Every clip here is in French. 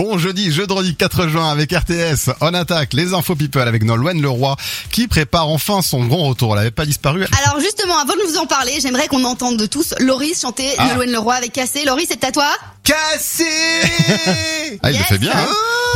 Bon jeudi 4 juin avec RTS. On attaque les infos people avec Nolwenn Leroy qui prépare enfin son grand retour. Elle n'avait pas disparu. Alors justement, avant de vous en parler, j'aimerais qu'on entende de tous Loris chanter Nolwenn Leroy avec Cassé. Loris, c'est à toi. Cassé. Il le fait bien. Hein.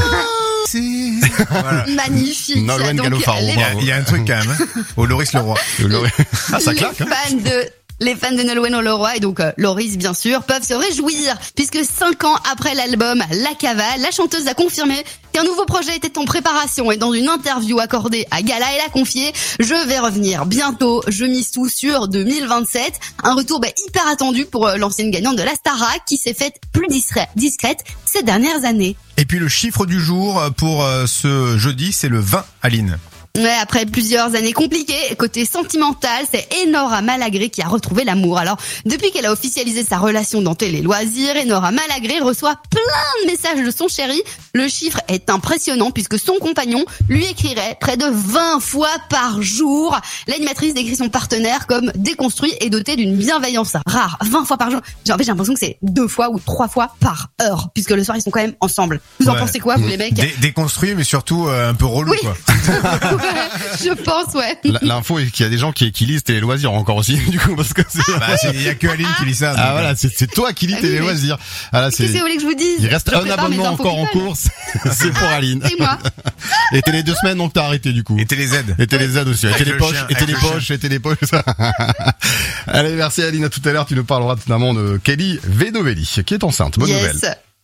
Voilà. Magnifique. Nolwenn Gallo-Faro, bravo. Il y a un truc quand même. Hein. Au Loris Leroy. Ça claque. Les fans de Nolwenn Leroy et donc Loris bien sûr peuvent se réjouir puisque 5 ans après l'album La Cavale, la chanteuse a confirmé qu'un nouveau projet était en préparation et dans une interview accordée à Gala, elle a confié « Je vais revenir bientôt, je mise tout sur 2027 ». Un retour hyper attendu pour l'ancienne gagnante de la Starac qui s'est faite plus discrète ces dernières années. Et puis le chiffre du jour pour ce jeudi, c'est le 20, Aline. Ouais, après plusieurs années compliquées, côté sentimental, c'est Enora Malagré qui a retrouvé l'amour. Alors, depuis qu'elle a officialisé sa relation dans Télé Loisirs, Enora Malagré reçoit plein de messages de son chéri. Le chiffre est impressionnant puisque son compagnon lui écrirait près de 20 fois par jour. L'animatrice décrit son partenaire comme déconstruit et doté d'une bienveillance rare. 20 fois par jour. En fait, j'ai l'impression que c'est 2 fois ou 3 fois par heure puisque le soir, ils sont quand même ensemble. Vous en pensez quoi, vous les mecs? Déconstruit, mais surtout un peu relou, oui. Quoi. Je pense, ouais. L'info est qu'il y a des gens qui lisent Télé Loisirs encore aussi, du coup, parce que il y a que Aline qui lit ça. Ah voilà, c'est toi qui lis Télé Loisirs. Ah, qu'est-ce que vous voulez que je vous dise? Il reste un abonnement encore en cours, c'est pour Aline. C'est moi. Et Télé 2 semaines, donc t'as arrêté du coup. Et Télé Z. Et Télé Z aussi. Et Télé Poche. Allez, merci Aline, à tout à l'heure, tu nous parleras notamment de Kelly Vedovelli, qui est enceinte. Bonne nouvelle.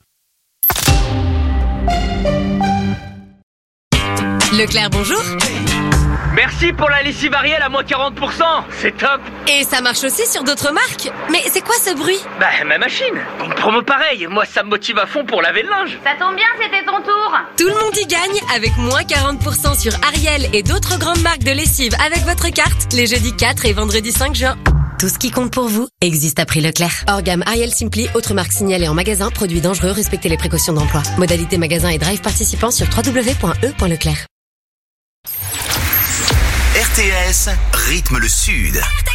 Leclerc, bonjour. Merci pour la lessive Ariel à moins 40%, c'est top. Et ça marche aussi sur d'autres marques. Mais c'est quoi ce bruit? Bah ma machine, une promo pareille, moi ça me motive à fond pour laver le linge. Ça tombe bien, c'était ton tour. Tout le monde y gagne avec moins 40% sur Ariel et d'autres grandes marques de lessive avec votre carte les jeudis 4 et vendredi 5 juin. Tout ce qui compte pour vous existe à prix Leclerc. Hors gamme Ariel Simply, autres marques signalées en magasin, produits dangereux, respectez les précautions d'emploi. Modalité magasin et drive participants sur www.e.leclerc. RTS rythme le Sud.